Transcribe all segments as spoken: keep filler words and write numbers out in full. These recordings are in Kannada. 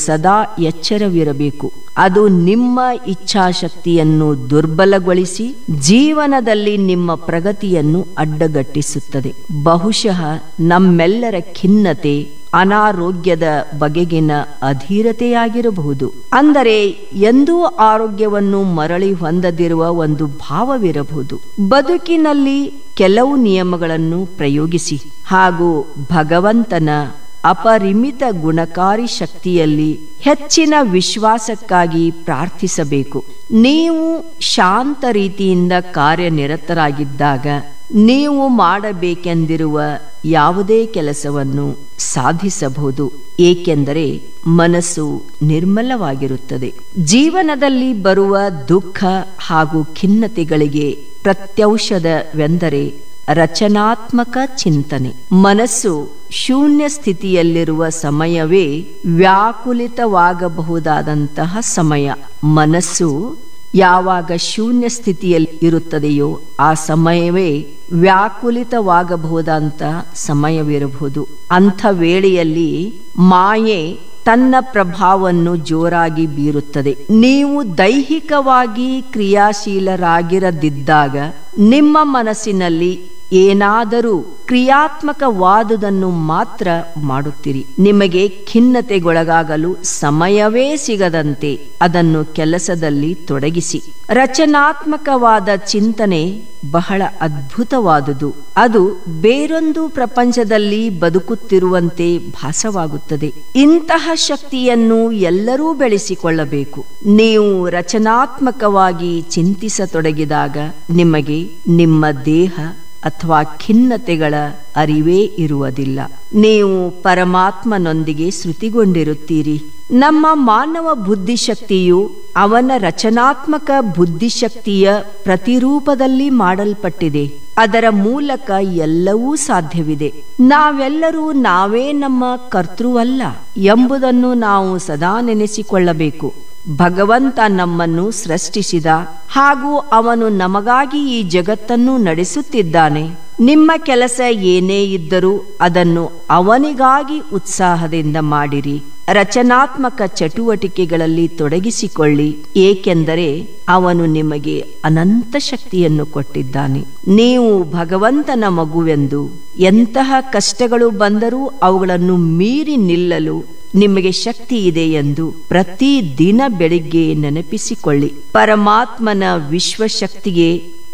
ಸದಾ ಎಚ್ಚರವಿರಬೇಕು. ಅದು ನಿಮ್ಮ ಇಚ್ಛಾಶಕ್ತಿಯನ್ನು ದುರ್ಬಲಗೊಳಿಸಿ ಜೀವನದಲ್ಲಿ ನಿಮ್ಮ ಪ್ರಗತಿಯನ್ನು ಅಡ್ಡಗಟ್ಟಿಸುತ್ತದೆ. ಬಹುಶಃ ನಮ್ಮೆಲ್ಲರ ಖಿನ್ನತೆ ಅನಾರೋಗ್ಯದ ಬಗೆಗಿನ ಅಧೀರತೆಯಾಗಿರಬಹುದು. ಅಂದರೆ ಎಂದೂ ಆರೋಗ್ಯವನ್ನು ಮರಳಿ ಹೊಂದದಿರುವ ಒಂದು ಭಾವವಿರಬಹುದು. ಬದುಕಿನಲ್ಲಿ ಕೆಲವು ನಿಯಮಗಳನ್ನು ಪ್ರಯೋಗಿಸಿ ಹಾಗೂ ಭಗವಂತನ ಅಪರಿಮಿತ ಗುಣಕಾರಿ ಶಕ್ತಿಯಲ್ಲಿ ಹೆಚ್ಚಿನ ವಿಶ್ವಾಸಕ್ಕಾಗಿ ಪ್ರಾರ್ಥಿಸಬೇಕು. ನೀವು ಶಾಂತ ರೀತಿಯಿಂದ ಕಾರ್ಯನಿರತರಾಗಿದ್ದಾಗ ನೀವು ಮಾಡಬೇಕೆಂದಿರುವ ಯಾವುದೇ ಕೆಲಸವನ್ನು ಸಾಧಿಸಬಹುದು. ಏಕೆಂದರೆ ಮನಸ್ಸು ನಿರ್ಮಲವಾಗಿರುತ್ತದೆ. ಜೀವನದಲ್ಲಿ ಬರುವ ದುಃಖ ಹಾಗೂ ಖಿನ್ನತೆಗಳಿಗೆ ಪ್ರತ್ಯೌಷಧವೆಂದರೆ ರಚನಾತ್ಮಕ ಚಿಂತನೆ. ಮನಸ್ಸು ಶೂನ್ಯ ಸ್ಥಿತಿಯಲ್ಲಿರುವ ಸಮಯವೇ ವ್ಯಾಕುಲಿತವಾಗಬಹುದಾದಂತಹ ಸಮಯ. ಮನಸ್ಸು ಯಾವಾಗ ಶೂನ್ಯ ಸ್ಥಿತಿಯಲ್ಲಿ ಇರುತ್ತದೆಯೋ ಆ ಸಮಯವೇ ವ್ಯಾಕುಲಿತವಾಗಬಹುದಂತಹ ಸಮಯವಿರಬಹುದು. ಅಂಥ ವೇಳೆಯಲ್ಲಿ ಮಾಯೆ ತನ್ನ ಪ್ರಭಾವವನ್ನು ಜೋರಾಗಿ ಬೀರುತ್ತದೆ. ನೀವು ದೈಹಿಕವಾಗಿ ಕ್ರಿಯಾಶೀಲರಾಗಿರದಿದ್ದಾಗ ನಿಮ್ಮ ಮನಸ್ಸಿನಲ್ಲಿ ಏನಾದರೂ ಕ್ರಿಯಾತ್ಮಕವಾದುದನ್ನು ಮಾತ್ರ ಮಾಡುತ್ತೀರಿ. ನಿಮಗೆ ಖಿನ್ನತೆಗೊಳಗಾಗಲು ಸಮಯವೇ ಸಿಗದಂತೆ ಅದನ್ನು ಕೆಲಸದಲ್ಲಿ ತೊಡಗಿಸಿ. ರಚನಾತ್ಮಕವಾದ ಚಿಂತನೆ ಬಹಳ ಅದ್ಭುತವಾದುದು. ಅದು ಬೇರೊಂದು ಪ್ರಪಂಚದಲ್ಲಿ ಬದುಕುತ್ತಿರುವಂತೆ ಭಾಸವಾಗುತ್ತದೆ. ಇಂತಹ ಶಕ್ತಿಯನ್ನು ಎಲ್ಲರೂ ಬೆಳೆಸಿಕೊಳ್ಳಬೇಕು. ನೀವು ರಚನಾತ್ಮಕವಾಗಿ ಚಿಂತಿಸತೊಡಗಿದಾಗ ನಿಮಗೆ ನಿಮ್ಮ ದೇಹ ಅಥವಾ ಖಿನ್ನತೆಗಳ ಅರಿವೇ ಇರುವುದಿಲ್ಲ. ನೀವು ಪರಮಾತ್ಮನೊಂದಿಗೆ ಶ್ರುತಿಗೊಂಡಿರುತ್ತೀರಿ. ನಮ್ಮ ಮಾನವ ಬುದ್ಧಿಶಕ್ತಿಯು ಅವನ ರಚನಾತ್ಮಕ ಬುದ್ಧಿಶಕ್ತಿಯ ಪ್ರತಿರೂಪದಲ್ಲಿ ಮಾಡಲ್ಪಟ್ಟಿದೆ. ಅದರ ಮೂಲಕ ಎಲ್ಲವೂ ಸಾಧ್ಯವಿದೆ. ನಾವೆಲ್ಲರೂ ನಾವೇ ನಮ್ಮ ಕರ್ತೃವಲ್ಲ ಎಂಬುದನ್ನು ನಾವು ಸದಾ ನೆನೆಸಿಕೊಳ್ಳಬೇಕು. ಭಗವಂತ ನಮ್ಮನ್ನು ಸೃಷ್ಟಿಸಿದ ಹಾಗೂ ಅವನು ನಮಗಾಗಿ ಈ ಜಗತ್ತನ್ನು ನಡೆಸುತ್ತಿದ್ದಾನೆ. ನಿಮ್ಮ ಕೆಲಸ ಏನೇ ಇದ್ದರೂ ಅದನ್ನು ಅವನಿಗಾಗಿ ಉತ್ಸಾಹದಿಂದ ಮಾಡಿರಿ. ರಚನಾತ್ಮಕ ಚಟುವಟಿಕೆಗಳಲ್ಲಿ ತೊಡಗಿಸಿಕೊಳ್ಳಿ. ಏಕೆಂದರೆ ಅವನು ನಿಮಗೆ ಅನಂತ ಶಕ್ತಿಯನ್ನು ಕೊಟ್ಟಿದ್ದಾನೆ. ನೀವು ಭಗವಂತನ ಮಗುವೆಂದು ಎಂತಹ ಕಷ್ಟಗಳು ಬಂದರೂ ಅವುಗಳನ್ನು ಮೀರಿ ನಿಲ್ಲಲು ನಿಮಗೆ ಶಕ್ತಿ ಇದೆ ಎಂದು ಪ್ರತಿ ದಿನ ಬೆಳಿಗ್ಗೆ ನೆನಪಿಸಿಕೊಳ್ಳಿ. ಪರಮಾತ್ಮನ ವಿಶ್ವಶಕ್ತಿಗೆ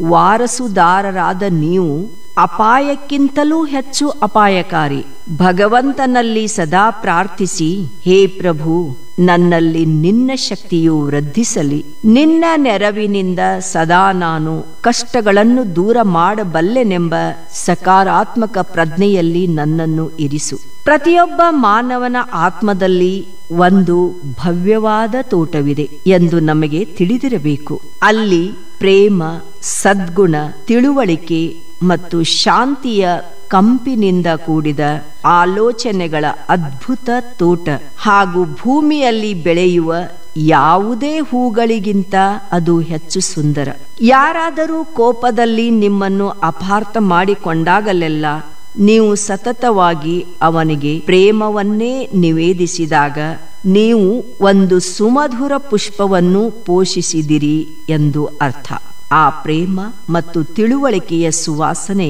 ವಾರಸುದಾರರಾದ ನೀವು ಅಪಾಯಕ್ಕಿಂತಲೂ ಹೆಚ್ಚು ಅಪಾಯಕಾರಿ. ಭಗವಂತನಲ್ಲಿ ಸದಾ ಪ್ರಾರ್ಥಿಸಿ, ಹೇ ಪ್ರಭು, ನನ್ನಲ್ಲಿ ನಿನ್ನ ಶಕ್ತಿಯು ವೃದ್ಧಿಸಲಿ. ನಿನ್ನ ನೆರವಿನಿಂದ ಸದಾ ನಾನು ಕಷ್ಟಗಳನ್ನು ದೂರ ಮಾಡಬಲ್ಲೆನೆಂಬ ಸಕಾರಾತ್ಮಕ ಪ್ರಜ್ಞೆಯಲ್ಲಿ ನನ್ನನ್ನು ಇರಿಸು. ಪ್ರತಿಯೊಬ್ಬ ಮಾನವನ ಆತ್ಮದಲ್ಲಿ ಒಂದು ಭವ್ಯವಾದ ತೋಟವಿದೆ ಎಂದು ನಮಗೆ ತಿಳಿದಿರಬೇಕು. ಅಲ್ಲಿ ಪ್ರೇಮ, ಸದ್ಗುಣ, ತಿಳುವಳಿಕೆ ಮತ್ತು ಶಾಂತಿಯ ಕಂಪಿನಿಂದ ಕೂಡಿದ ಆಲೋಚನೆಗಳ ಅದ್ಭುತ ತೋಟ ಹಾಗೂ ಭೂಮಿಯಲ್ಲಿ ಬೆಳೆಯುವ ಯಾವುದೇ ಹೂಗಳಿಗಿಂತ ಅದು ಹೆಚ್ಚು ಸುಂದರ. ಯಾರಾದರೂ ಕೋಪದಲ್ಲಿ ನಿಮ್ಮನ್ನು ಅಪಾರ್ಥ ಮಾಡಿಕೊಂಡಾಗಲೆಲ್ಲ ನೀವು ಸತತವಾಗಿ ಅವನಿಗೆ ಪ್ರೇಮವನ್ನೇ ನಿವೇದಿಸಿದಾಗ ನೀವು ಒಂದು ಸುಮಧುರ ಪುಷ್ಪವನ್ನು ಪೋಷಿಸಿದಿರಿ ಎಂದು ಅರ್ಥ. ಆ ಪ್ರೇಮ ಮತ್ತು ತಿಳುವಳಿಕೆಯ ಸುವಾಸನೆ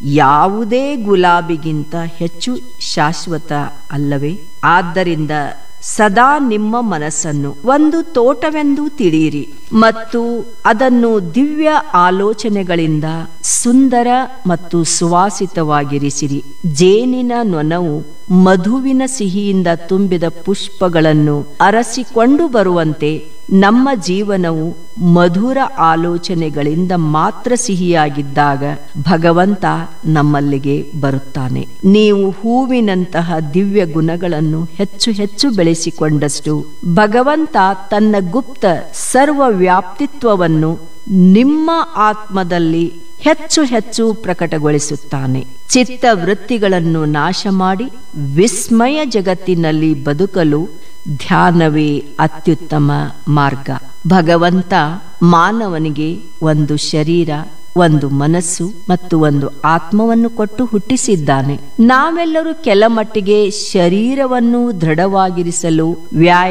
ಯಾವುದೇ ಗುಲಾಬಿಗಿಂತ ಹೆಚ್ಚು ಶಾಶ್ವತ ಅಲ್ಲವೇ? ಆದ್ದರಿಂದ ಸದಾ ನಿಮ್ಮ ಮನಸ್ಸನ್ನು ಒಂದು ತೋಟವೆಂದು ತಿಳಿಯಿರಿ ಮತ್ತು ಅದನ್ನು ದಿವ್ಯ ಆಲೋಚನೆಗಳಿಂದ ಸುಂದರ ಮತ್ತು ಸುವಾಸಿತವಾಗಿರಿಸಿರಿ. ಜೇನಿನ ನೊಣವು ಮಧುವಿನ ಸಿಹಿಯಿಂದ ತುಂಬಿದ ಪುಷ್ಪಗಳನ್ನು ಅರಸಿಕೊಂಡು ಬರುವಂತೆ ನಮ್ಮ ಜೀವನವು ಮಧುರ ಆಲೋಚನೆಗಳಿಂದ ಮಾತ್ರ ಸಿಹಿಯಾಗಿದ್ದಾಗ ಭಗವಂತ ನಮ್ಮಲ್ಲಿಗೆ ಬರುತ್ತಾನೆ. ನೀವು ಹೂವಿನಂತಹ ದಿವ್ಯ ಗುಣಗಳನ್ನು ಹೆಚ್ಚು ಹೆಚ್ಚು ಬೆಳೆಸಿಕೊಂಡಷ್ಟು ಭಗವಂತ ತನ್ನ ಗುಪ್ತ ಸರ್ವ ವ್ಯಾಪ್ತಿತ್ವವನ್ನು ನಿಮ್ಮ ಆತ್ಮದಲ್ಲಿ ಹೆಚ್ಚು ಹೆಚ್ಚು ಪ್ರಕಟಗೊಳಿಸುತ್ತಾನೆ. ಚಿತ್ತ ವೃತ್ತಿಗಳನ್ನು ನಾಶ ಮಾಡಿ ವಿಸ್ಮಯ ಜಗತ್ತಿನಲ್ಲಿ ಬದುಕಲು ಧ್ಯಾನವೇ ಅತ್ಯುತ್ತಮ ಮಾರ್ಗ. ಭಗವಂತ ಮಾನವನಿಗೆ ಒಂದು ಶರೀರ, ಒಂದು ಮನಸ್ಸು ಮತ್ತು ಒಂದು ಆತ್ಮವನ್ನು ಕೊಟ್ಟು ಹುಟ್ಟಿಸಿದ್ದಾನೆ. ನಾವೆಲ್ಲರೂ ಕೆಲ ಮಟ್ಟಿಗೆ ಶರೀರವನ್ನು ದೃಢವಾಗಿರಿಸಲು ವ್ಯಾಯಾಮ